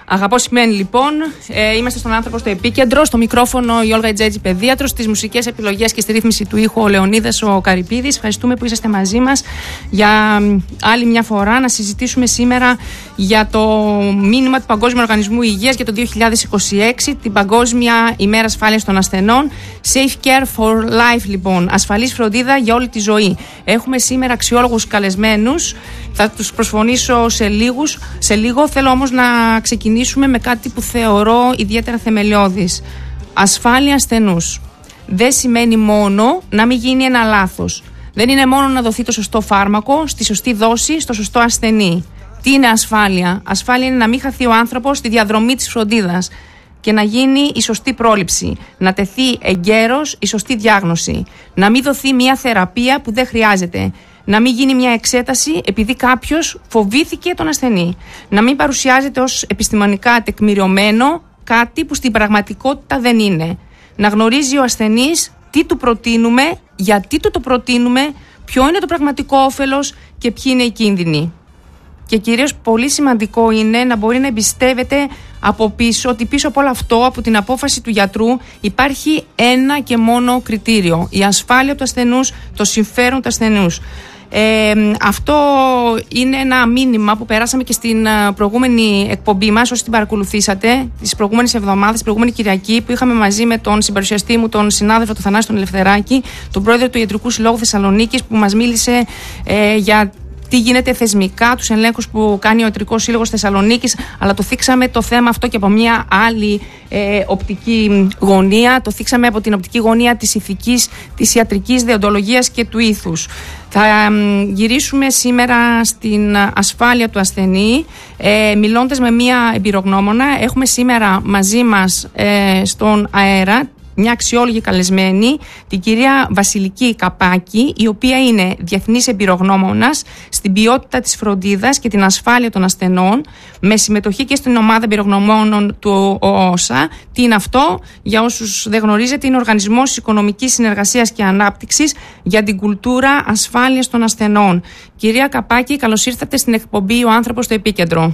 Αγαπώ σημαίνει λοιπόν, είμαστε στον άνθρωπο στο επίκεντρο, στο μικρόφωνο η Όλγα Ιτζέτζη, παιδίατρος, στις μουσικές επιλογές και στη ρύθμιση του ήχου ο Λεωνίδας ο Καρυπίδης. Ευχαριστούμε που είσαστε μαζί μας για άλλη μια φορά να συζητήσουμε σήμερα για το μήνυμα του Παγκόσμιου Οργανισμού Υγείας για το 2026, την Παγκόσμια ημέρα ασφάλειας των ασθενών. Safe care for life λοιπόν, ασφαλής φροντίδα για όλη τη ζωή. Έχουμε σήμερα αξιόλογους καλεσμένους. Θα τους προσφωνήσω σε λίγο. Θέλω όμως να ξεκινήσουμε με κάτι που θεωρώ ιδιαίτερα θεμελιώδης. Ασφάλεια ασθενούς. Δεν σημαίνει μόνο να μην γίνει ένα λάθος. Δεν είναι μόνο να δοθεί το σωστό φάρμακο, στη σωστή δόση, στο σωστό ασθενή. Τι είναι ασφάλεια? Ασφάλεια είναι να μην χαθεί ο άνθρωπος στη διαδρομή της φροντίδας και να γίνει η σωστή πρόληψη. Να τεθεί εγκαίρως η σωστή διάγνωση. Να μην δοθεί μια θεραπεία που δεν χρειάζεται. Να μην γίνει μια εξέταση επειδή κάποιος φοβήθηκε τον ασθενή. Να μην παρουσιάζεται ως επιστημονικά τεκμηριωμένο κάτι που στην πραγματικότητα δεν είναι. Να γνωρίζει ο ασθενής τι του προτείνουμε, γιατί του το προτείνουμε, ποιο είναι το πραγματικό όφελος και ποιοι είναι οι κίνδυνοι. Και κυρίως πολύ σημαντικό είναι να μπορεί να εμπιστεύεται από πίσω, ότι πίσω από όλο αυτό, από την απόφαση του γιατρού, υπάρχει ένα και μόνο κριτήριο. Η ασφάλεια του ασθενούς, το συμφέρον του ασθενούς. Αυτό είναι ένα μήνυμα που περάσαμε και στην προηγούμενη εκπομπή μας, όσοι την παρακολουθήσατε, τις προηγούμενες εβδομάδες, την προηγούμενη Κυριακή, που είχαμε μαζί με τον συμπαρουσιαστή μου, τον συνάδελφο του Θανάση τον Ελευθεράκη, τον πρόεδρο του Ιατρικού Συλλόγου Θεσσαλονίκης, που μας μίλησε για τι γίνεται θεσμικά, τους ελέγχους που κάνει ο Ιατρικός Σύλλογος Θεσσαλονίκης, αλλά το θίξαμε το θέμα αυτό και από μια άλλη οπτική γωνία. Το θίξαμε από την οπτική γωνία της ηθικής, της ιατρικής δεοντολογίας και του ήθους. Θα γυρίσουμε σήμερα στην ασφάλεια του ασθενή, μιλώντας με μια εμπειρογνώμονα. Έχουμε σήμερα μαζί μας στον αέρα μια αξιόλογη καλεσμένη, την κυρία Βασιλική Καπάκη, η οποία είναι διεθνής εμπειρογνώμονας στην ποιότητα της φροντίδας και την ασφάλεια των ασθενών, με συμμετοχή και στην ομάδα εμπειρογνωμόνων του ΟΟΣΑ. Τι είναι αυτό? Για όσους δεν γνωρίζετε, είναι ο Οργανισμός Οικονομικής Συνεργασίας και Ανάπτυξης για την κουλτούρα ασφάλειας των ασθενών. Κυρία Καπάκη, καλώς ήρθατε στην εκπομπή «Ο άνθρωπος στο επίκεντρο».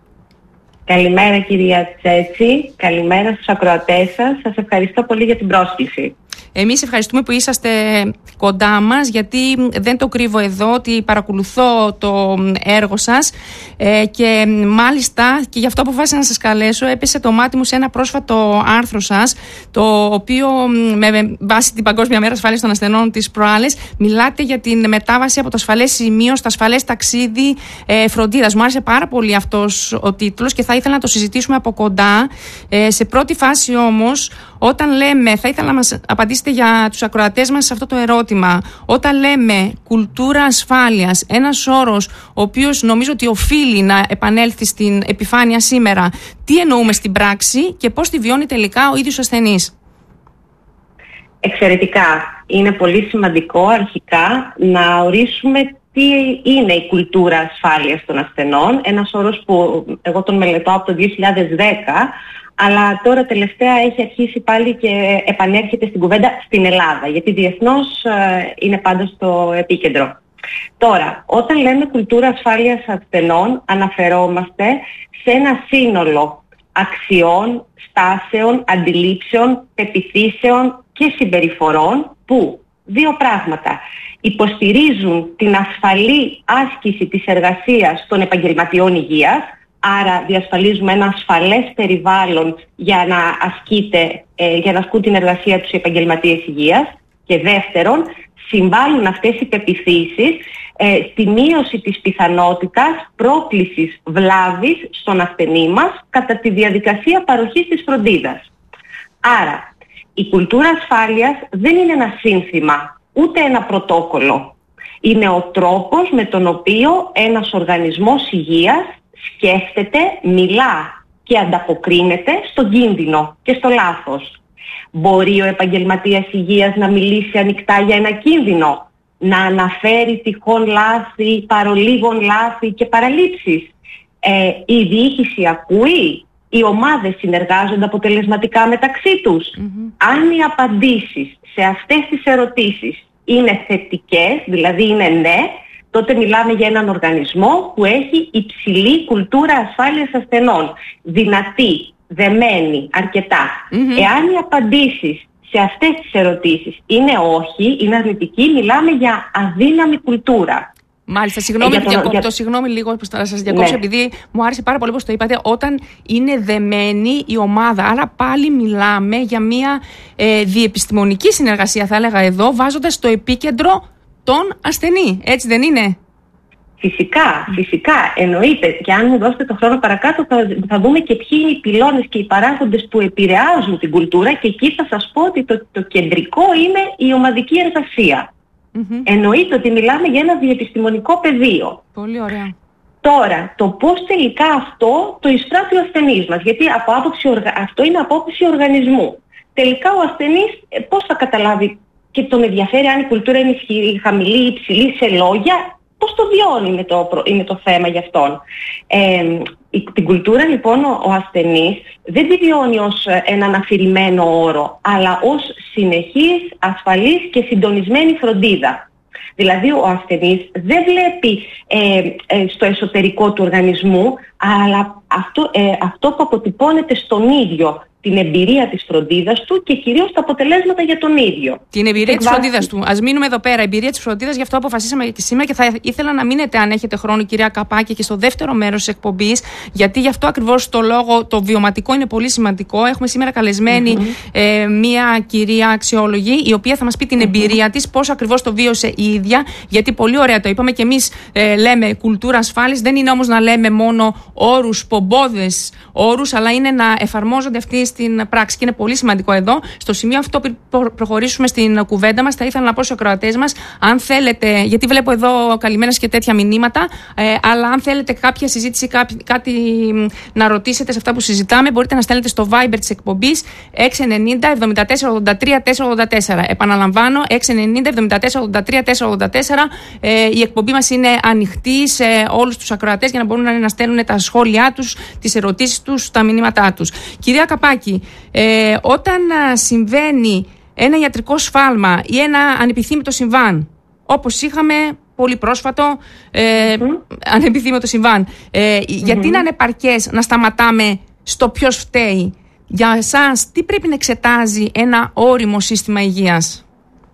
Καλημέρα κυρία Τσέτσι, καλημέρα στους ακροατές σας. Σας ευχαριστώ πολύ για την πρόσκληση. Εμείς ευχαριστούμε που είσαστε κοντά μας, γιατί δεν το κρύβω εδώ ότι παρακολουθώ το έργο σας και μάλιστα και γι' αυτό αποφάσισα να σας καλέσω. Έπεσε το μάτι μου σε ένα πρόσφατο άρθρο σας, το οποίο με βάση την Παγκόσμια Μέρα Ασφάλειας των Ασθενών της προάλλες μιλάτε για την μετάβαση από το ασφαλές σημείο στο ασφαλές ταξίδι φροντίδας. Μου άρεσε πάρα πολύ αυτός ο τίτλος και θα ήθελα να το συζητήσουμε από κοντά. Σε πρώτη φάση όμως, όταν λέμε, θα ήθελα να μας απαντήσετε για τους ακροατές μας σε αυτό το ερώτημα. Όταν λέμε κουλτούρα ασφάλειας, ένας όρος ο οποίος νομίζω ότι οφείλει να επανέλθει στην επιφάνεια σήμερα, τι εννοούμε στην πράξη και πώς τη βιώνει τελικά ο ίδιος ο ασθενής? Εξαιρετικά. Είναι πολύ σημαντικό αρχικά να ορίσουμε τι είναι η κουλτούρα ασφάλειας των ασθενών. Ένας όρος που εγώ τον μελετώ από το 2010, αλλά τώρα τελευταία έχει αρχίσει πάλι και επανέρχεται στην κουβέντα στην Ελλάδα, γιατί διεθνώς είναι πάντα στο επίκεντρο. Τώρα, όταν λέμε κουλτούρα ασφάλειας ασθενών, αναφερόμαστε σε ένα σύνολο αξιών, στάσεων, αντιλήψεων, πεποιθήσεων και συμπεριφορών που, δύο πράγματα, υποστηρίζουν την ασφαλή άσκηση της εργασίας των επαγγελματιών υγείας. Άρα διασφαλίζουμε ένα ασφαλές περιβάλλον για να ασκούν την εργασία τους οι επαγγελματίες υγείας. Και δεύτερον, συμβάλλουν αυτές οι πεποιθήσεις στη μείωση της πιθανότητας πρόκλησης βλάβης στον ασθενή μας κατά τη διαδικασία παροχής της φροντίδας. Άρα, η κουλτούρα ασφάλειας δεν είναι ένα σύνθημα, ούτε ένα πρωτόκολλο. Είναι ο τρόπος με τον οποίο ένας οργανισμός υγείας σκέφτεται, μιλά και ανταποκρίνεται στον κίνδυνο και στο λάθος. Μπορεί ο επαγγελματίας υγείας να μιλήσει ανοιχτά για ένα κίνδυνο, να αναφέρει τυχόν λάθη, παρολίγων λάθη και παραλήψεις? Η διοίκηση ακούει? Οι ομάδες συνεργάζονται αποτελεσματικά μεταξύ τους? Αν οι απαντήσεις σε αυτές τις ερωτήσεις είναι θετικές, δηλαδή είναι ναι, τότε μιλάμε για έναν οργανισμό που έχει υψηλή κουλτούρα ασφάλειας ασθενών. Δυνατή, δεμένη, αρκετά. Εάν οι απαντήσεις σε αυτές τις ερωτήσεις είναι όχι, είναι αρνητική, μιλάμε για αδύναμη κουλτούρα. Μάλιστα, συγγνώμη λίγο που θα σας διακόψω, επειδή μου άρεσε πάρα πολύ πώς το είπατε, όταν είναι δεμένη η ομάδα. Άρα πάλι μιλάμε για μια διεπιστημονική συνεργασία, θα έλεγα εδώ, βάζοντας στο επίκεντρο τον ασθενή. Έτσι δεν είναι? Φυσικά, εννοείται. Και αν μου δώσετε το χρόνο παρακάτω θα δούμε και ποιοι είναι οι πυλώνες και οι παράγοντες που επηρεάζουν την κουλτούρα, και εκεί θα σας πω ότι το κεντρικό είναι η ομαδική εργασία. Εννοείται ότι μιλάμε για ένα διεπιστημονικό πεδίο. Πολύ ωραία. Τώρα, το πώς τελικά αυτό το εισπράττει ο ασθενής μας, γιατί αυτό είναι απόψη οργανισμού. Τελικά ο ασθενής πώς θα καταλάβει και τον ενδιαφέρει αν η κουλτούρα είναι χαμηλή ή υψηλή σε λόγια? Πώς το βιώνει είναι το θέμα για αυτόν. Την κουλτούρα λοιπόν ο ασθενής δεν τη βιώνει ως έναν αφηρημένο όρο, αλλά ως συνεχής, ασφαλής και συντονισμένη φροντίδα. Δηλαδή ο ασθενής δεν βλέπει στο εσωτερικό του οργανισμού, αλλά αυτό που αποτυπώνεται στον ίδιο, την εμπειρία της φροντίδας του και κυρίως τα αποτελέσματα για τον ίδιο. Την εμπειρία της φροντίδας του. Ας μείνουμε εδώ πέρα. Εμπειρία της φροντίδας, γι' αυτό αποφασίσαμε και σήμερα, και θα ήθελα να μείνετε, αν έχετε χρόνο, κυρία Καπάκη, και στο δεύτερο μέρος της εκπομπής, γιατί γι' αυτό ακριβώς το λόγο το βιωματικό είναι πολύ σημαντικό. Έχουμε σήμερα καλεσμένη μία κυρία αξιόλογη, η οποία θα μας πει την εμπειρία της, πώς ακριβώς το βίωσε η ίδια. Γιατί πολύ ωραία το είπαμε και εμείς, λέμε κουλτούρα ασφάλειας, δεν είναι όμως να λέμε μόνο όρους, πομπόδες όρους, αλλά είναι να εφαρμόζονται αυτοί στην πράξη. Και είναι πολύ σημαντικό εδώ. Στο σημείο αυτό, πριν προχωρήσουμε στην κουβέντα μας, θα ήθελα να πω στους ακροατές μας, αν θέλετε, γιατί βλέπω εδώ καλημέρες και τέτοια μηνύματα, αλλά αν θέλετε κάποια συζήτηση, κάτι να ρωτήσετε σε αυτά που συζητάμε, μπορείτε να στέλνετε στο Viber της εκπομπής 690 74 83 484. Επαναλαμβάνω, 690 74 83 484. Η εκπομπή μας είναι ανοιχτή σε όλους τους ακροατές για να μπορούν να στέλνουν τα σχόλιά τους, τις ερωτήσεις τους, τα μηνύματά τους. Κυρία Καπάκη, όταν συμβαίνει ένα ιατρικό σφάλμα ή ένα ανεπιθύμητο συμβάν, όπως είχαμε πολύ πρόσφατο ανεπιθύμητο συμβάν, γιατί είναι ανεπαρκές να σταματάμε στο ποιος φταίει? Για εσάς, τι πρέπει να εξετάζει ένα όριμο σύστημα υγείας?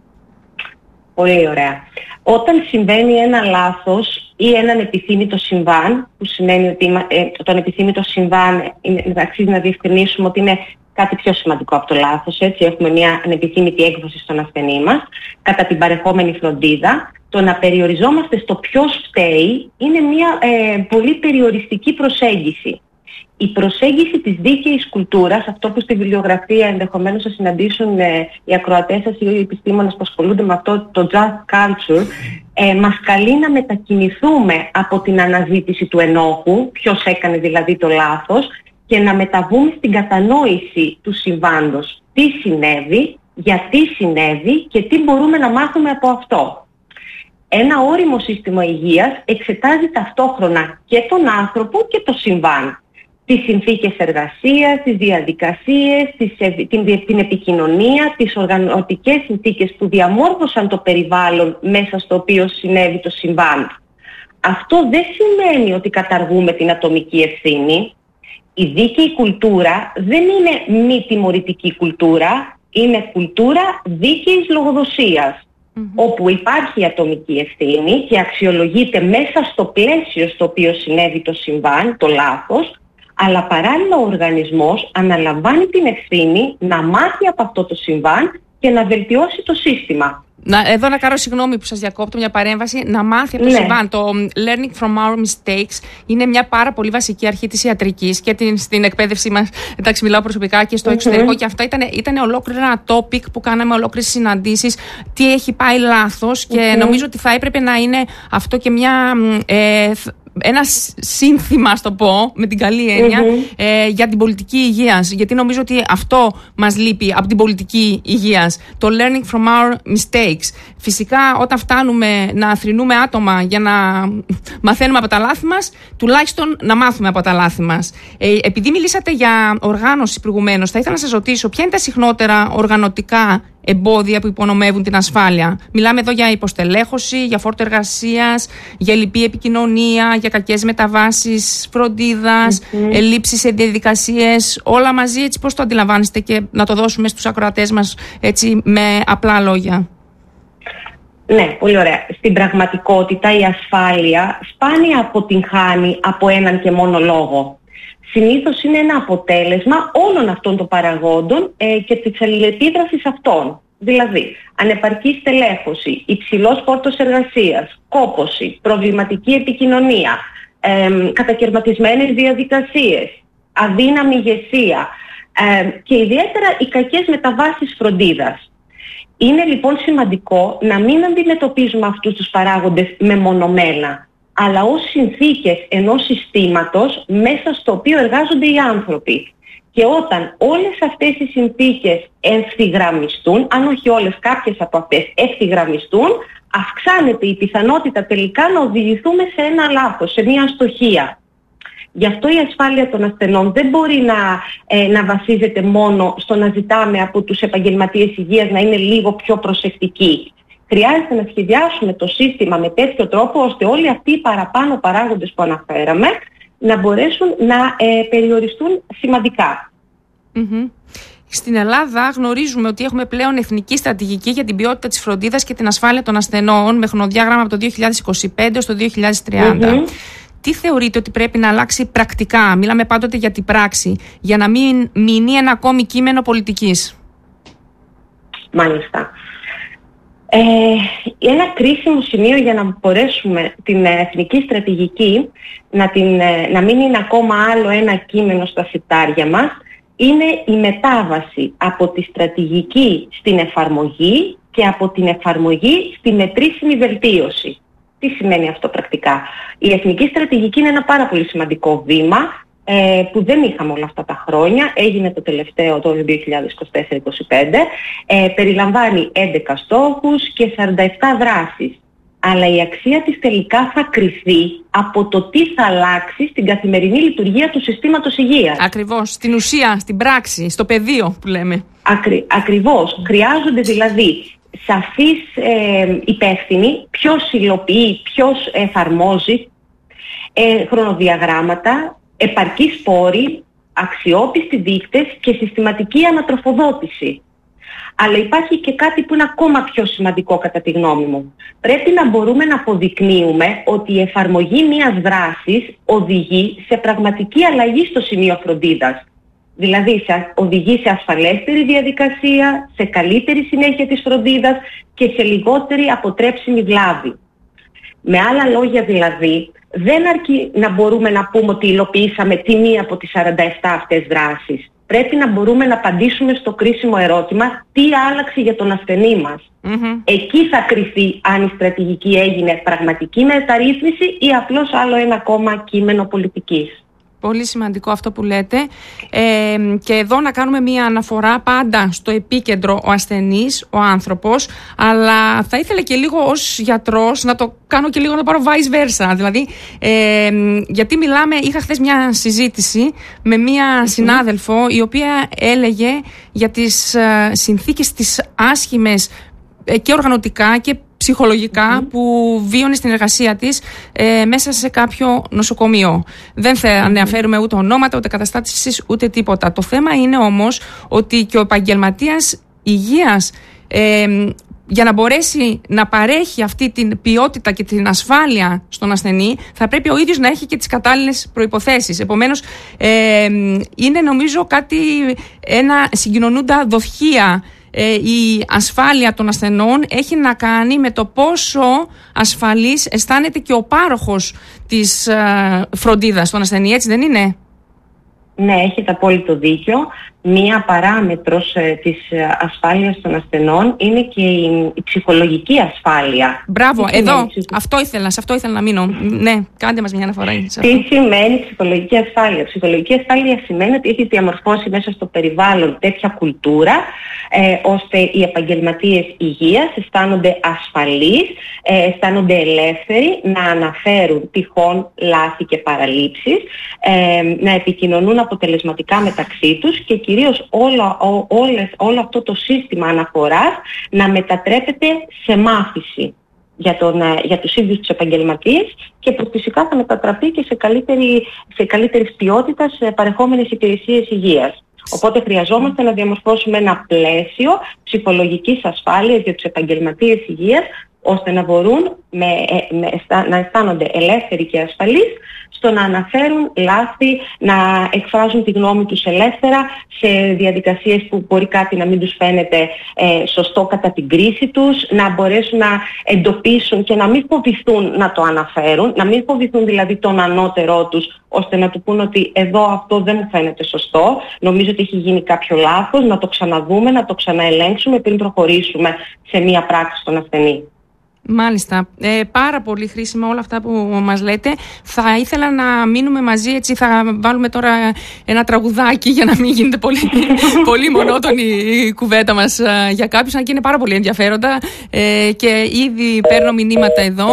Πολύ ωραία. Όταν συμβαίνει ένα λάθος ή ένα ανεπιθύμητο συμβάν, που σημαίνει ότι το ανεπιθύμητο συμβάν αξίζει να διευκρινίσουμε ότι είναι κάτι πιο σημαντικό από το λάθος, έτσι, έχουμε μια ανεπιθύμητη έκδοση στον ασθενή μας, κατά την παρεχόμενη φροντίδα, το να περιοριζόμαστε στο ποιος φταίει είναι μια πολύ περιοριστική προσέγγιση. Η προσέγγιση της δίκαιης κουλτούρας, αυτό που στη βιβλιογραφία ενδεχομένως θα συναντήσουν οι ακροατές σας ή οι επιστήμονες που ασχολούνται με αυτό, το just culture, μας καλεί να μετακινηθούμε από την αναζήτηση του ενόχου, ποιος έκανε δηλαδή το λάθος, και να μεταβούμε στην κατανόηση του συμβάντος. Τι συνέβη, γιατί συνέβη και τι μπορούμε να μάθουμε από αυτό. Ένα όριμο σύστημα υγείας εξετάζει ταυτόχρονα και τον άνθρωπο και το συμβάν. Τις συνθήκες εργασίας, τις διαδικασίες, την επικοινωνία, τις οργανωτικές συνθήκες που διαμόρφωσαν το περιβάλλον μέσα στο οποίο συνέβη το συμβάν. Αυτό δεν σημαίνει ότι καταργούμε την ατομική ευθύνη. Η δίκαιη κουλτούρα δεν είναι μη τιμωρητική κουλτούρα, είναι κουλτούρα δίκαιης λογοδοσίας, όπου υπάρχει ατομική ευθύνη και αξιολογείται μέσα στο πλαίσιο στο οποίο συνέβη το συμβάν, το λάθος, αλλά παράλληλα ο οργανισμός αναλαμβάνει την ευθύνη να μάθει από αυτό το συμβάν και να βελτιώσει το σύστημα. Εδώ να κάνω συγγνώμη που σας διακόπτω, μια παρέμβαση. Να μάθει από το συμβάν. Το learning from our mistakes είναι μια πάρα πολύ βασική αρχή της ιατρικής και στην εκπαίδευση μας. Εντάξει, μιλάω προσωπικά και στο εξωτερικό, και αυτά ήταν ολόκληρο ένα topic που κάναμε, ολόκληρες συναντήσεις. Τι έχει πάει λάθος, και νομίζω ότι θα έπρεπε να είναι αυτό και ένα σύνθημα, ας το πω, με την καλή έννοια, για την πολιτική υγείας. Γιατί νομίζω ότι αυτό μας λείπει από την πολιτική υγείας. Το learning from our mistakes. Φυσικά, όταν φτάνουμε να θρηνούμε άτομα για να μαθαίνουμε από τα λάθη μας, τουλάχιστον να μάθουμε από τα λάθη μας. Επειδή μιλήσατε για οργάνωση προηγουμένως, θα ήθελα να σας ρωτήσω ποια είναι τα συχνότερα οργανωτικά εμπόδια που υπονομεύουν την ασφάλεια. Μιλάμε εδώ για υποστελέχωση, για φόρτο εργασίας, για λυπή επικοινωνία, για κακές μεταβάσεις φροντίδας, ελλείψεις σε διαδικασίες, όλα μαζί. Έτσι, πώς το αντιλαμβάνεστε και να το δώσουμε στους ακροατές μας έτσι, με απλά λόγια? Ναι, πολύ ωραία. Στην πραγματικότητα η ασφάλεια σπάνια αποτυγχάνει από έναν και μόνο λόγο. Συνήθως είναι ένα αποτέλεσμα όλων αυτών των παραγόντων και της αλληλεπίδρασης αυτών. Δηλαδή, ανεπαρκή στελέχωση, υψηλός φόρτος εργασίας, κόπωση, προβληματική επικοινωνία, κατακαιρματισμένες διαδικασίες, αδύναμη ηγεσία και ιδιαίτερα οι κακές μεταβάσεις φροντίδας. Είναι λοιπόν σημαντικό να μην αντιμετωπίζουμε αυτούς τους παράγοντες μεμονωμένα, αλλά ως συνθήκες ενός συστήματος μέσα στο οποίο εργάζονται οι άνθρωποι. Και όταν όλες αυτές οι συνθήκες ευθυγραμμιστούν, αν όχι όλες, κάποιες από αυτές ευθυγραμμιστούν, αυξάνεται η πιθανότητα τελικά να οδηγηθούμε σε ένα λάθος, σε μια αστοχία. Γι' αυτό η ασφάλεια των ασθενών δεν μπορεί να βασίζεται μόνο στο να ζητάμε από τους επαγγελματίες υγείας να είναι λίγο πιο προσεκτικοί. Χρειάζεται να σχεδιάσουμε το σύστημα με τέτοιο τρόπο ώστε όλοι αυτοί οι παραπάνω παράγοντες που αναφέραμε να μπορέσουν να περιοριστούν σημαντικά. Στην Ελλάδα γνωρίζουμε ότι έχουμε πλέον εθνική στρατηγική για την ποιότητα της φροντίδας και την ασφάλεια των ασθενών με χρονοδιάγραμμα από το 2025 στο 2030. Τι θεωρείτε ότι πρέπει να αλλάξει πρακτικά? Μιλάμε πάντοτε για την πράξη, για να μην μείνει ένα ακόμη κείμενο πολιτικής. Μάλιστα. Ένα κρίσιμο σημείο για να μπορέσουμε την εθνική στρατηγική να μην είναι ακόμα άλλο ένα κείμενο στα σιτάρια μας είναι η μετάβαση από τη στρατηγική στην εφαρμογή και από την εφαρμογή στη μετρήσιμη βελτίωση. Τι σημαίνει αυτό πρακτικά? Η εθνική στρατηγική είναι ένα πάρα πολύ σημαντικό βήμα που δεν είχαμε όλα αυτά τα χρόνια. Έγινε το τελευταίο, το 2024-2025. Περιλαμβάνει 11 στόχους και 47 δράσεις. Αλλά η αξία της τελικά θα κριθεί από το τι θα αλλάξει στην καθημερινή λειτουργία του συστήματος υγείας. Ακριβώς, στην ουσία, στην πράξη, στο πεδίο που λέμε. Ακριβώς. Χρειάζονται δηλαδή σαφείς υπεύθυνοι, ποιος υλοποιεί, ποιος εφαρμόζει, χρονοδιαγράμματα, επαρκείς πόροι, αξιόπιστοι δείκτες και συστηματική ανατροφοδότηση. Αλλά υπάρχει και κάτι που είναι ακόμα πιο σημαντικό κατά τη γνώμη μου. Πρέπει να μπορούμε να αποδεικνύουμε ότι η εφαρμογή μιας δράσης οδηγεί σε πραγματική αλλαγή στο σημείο φροντίδας. Δηλαδή οδηγεί σε ασφαλέστερη διαδικασία, σε καλύτερη συνέχεια της φροντίδας και σε λιγότερη αποτρέψιμη βλάβη. Με άλλα λόγια δηλαδή, δεν αρκεί να μπορούμε να πούμε ότι υλοποιήσαμε τη μία από τις 47 αυτές δράσεις. Πρέπει να μπορούμε να απαντήσουμε στο κρίσιμο ερώτημα τι άλλαξε για τον ασθενή μας. Εκεί θα κριθεί αν η στρατηγική έγινε πραγματική μεταρρύθμιση ή απλώς άλλο ένα ακόμα κείμενο πολιτικής. Πολύ σημαντικό αυτό που λέτε. Και εδώ να κάνουμε μία αναφορά πάντα στο επίκεντρο ο ασθενής, ο άνθρωπος, αλλά θα ήθελα και λίγο ως γιατρός να το κάνω και λίγο να πάρω vice versa. Δηλαδή, γιατί είχα χθες μια συζήτηση με μια συνάδελφο η οποία έλεγε για τις συνθήκες τις άσχημες και οργανωτικά και ψυχολογικά που βίωνε στην εργασία της μέσα σε κάποιο νοσοκομείο. Δεν θα αναφέρουμε ούτε ονόματα, ούτε καταστάσεις, ούτε τίποτα. Το θέμα είναι όμως ότι και ο επαγγελματίας υγείας για να μπορέσει να παρέχει αυτή την ποιότητα και την ασφάλεια στον ασθενή θα πρέπει ο ίδιος να έχει και τις κατάλληλες προϋποθέσεις. Επομένως είναι νομίζω ένα συγκοινωνούντα δοχεία. Η ασφάλεια των ασθενών έχει να κάνει με το πόσο ασφαλής αισθάνεται και ο πάροχος της φροντίδας στον ασθενή, έτσι δεν είναι? Ναι, έχετε απόλυτο δίκιο. Μία παράμετρος της ασφάλειας των ασθενών είναι και η ψυχολογική ασφάλεια. Μπράβο, σε αυτό ήθελα να μείνω. Ναι, κάντε μας μια αναφορά. Τι σημαίνει ψυχολογική ασφάλεια? Ψυχολογική ασφάλεια σημαίνει ότι έχει διαμορφώσει μέσα στο περιβάλλον τέτοια κουλτούρα ώστε οι επαγγελματίες υγείας αισθάνονται ασφαλείς, αισθάνονται ελεύθεροι να αναφέρουν τυχόν λάθη και παραλήψεις, να επικοινωνούν αποτελεσματικά μεταξύ τους και κυρίως τελείως όλο αυτό το σύστημα αναφοράς να μετατρέπεται σε μάθηση για τους ίδιους τους επαγγελματίες και που φυσικά θα μετατραπεί και σε καλύτερης ποιότητας παρεχόμενες υπηρεσίες υγείας. Οπότε χρειαζόμαστε να διαμορφώσουμε ένα πλαίσιο ψυχολογικής ασφάλειας για τους επαγγελματίες υγείας, ώστε να μπορούν να αισθάνονται ελεύθεροι και ασφαλείς στο να αναφέρουν λάθη, να εκφράζουν τη γνώμη τους ελεύθερα σε διαδικασίες που μπορεί κάτι να μην τους φαίνεται σωστό κατά την κρίση τους, να μπορέσουν να εντοπίσουν και να μην φοβηθούν να το αναφέρουν, να μην φοβηθούν δηλαδή τον ανώτερό τους, ώστε να του πούν ότι εδώ αυτό δεν μου φαίνεται σωστό, νομίζω ότι έχει γίνει κάποιο λάθος, να το ξαναδούμε, να το ξαναελέγξουμε πριν προχωρήσουμε σε μία πράξη στον ασθενή. Μάλιστα. Πάρα πολύ χρήσιμα όλα αυτά που μας λέτε. Θα ήθελα να μείνουμε μαζί, έτσι θα βάλουμε τώρα ένα τραγουδάκι για να μην γίνεται πολύ μονότονη η κουβέντα μας για κάποιους, αν και είναι πάρα πολύ ενδιαφέροντα και ήδη παίρνω μηνύματα εδώ.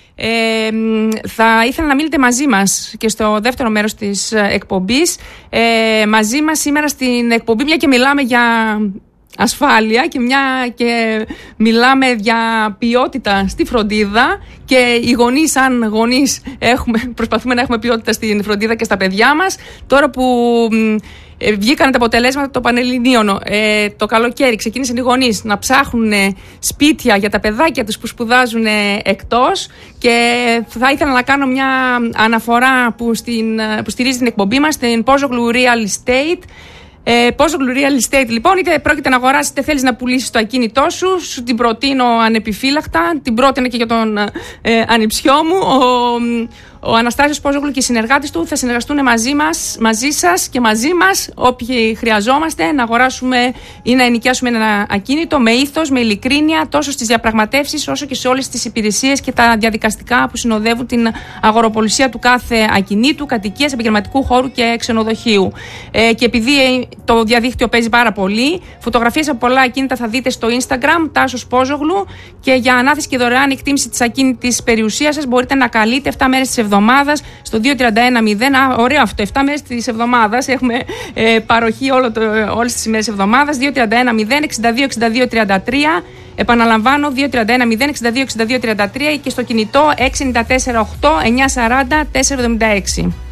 Θα ήθελα να μείνετε μαζί μας και στο δεύτερο μέρος της εκπομπής. Μαζί μας σήμερα στην εκπομπή, μια και μιλάμε για ασφάλεια και μιλάμε για ποιότητα στη φροντίδα, και οι γονείς, αν γονείς προσπαθούμε να έχουμε ποιότητα στην φροντίδα και στα παιδιά μας. Τώρα που βγήκαν τα αποτελέσματα των Πανελληνίων το καλοκαίρι, ξεκίνησαν οι γονείς να ψάχνουν σπίτια για τα παιδάκια τους που σπουδάζουν εκτός, και θα ήθελα να κάνω μια αναφορά που στηρίζει την εκπομπή μας, την Pozoglou Real Estate. Pozoglou Real Estate, λοιπόν, είτε πρόκειται να αγοράσεις είτε θέλεις να πουλήσεις το ακίνητό σου, την προτείνω ανεπιφύλακτα, την πρότεινα και για τον ανιψιό μου. Ο Αναστάσιος Pozoglou και οι συνεργάτες του θα συνεργαστούν μαζί σας και μαζί μας, όποιοι χρειαζόμαστε να αγοράσουμε ή να ενοικιάσουμε ένα ακίνητο με ήθος, με ειλικρίνεια, τόσο στις διαπραγματεύσεις όσο και σε όλες τις υπηρεσίες και τα διαδικαστικά που συνοδεύουν την αγοροπολισία του κάθε ακινήτου, κατοικίας, επαγγελματικού χώρου και ξενοδοχείου. Και επειδή το διαδίκτυο παίζει πάρα πολύ, φωτογραφίες από πολλά ακίνητα θα δείτε στο Instagram, Τάσος Pozoglou, και για ανάθεση και δωρεάν εκτίμηση της ακίνητης περιουσίας σας μπορείτε να καλείτε 7 μέρες της εβδομάδας στο 2310. Ωραίο αυτό, 7 μέρες της εβδομάδας. Έχουμε παροχή όλες τις ημέρες της εβδομάδας. 2310-62-62-33. Επαναλαμβάνω, 2310-62-62-33 και στο κινητό 694-8-940-476.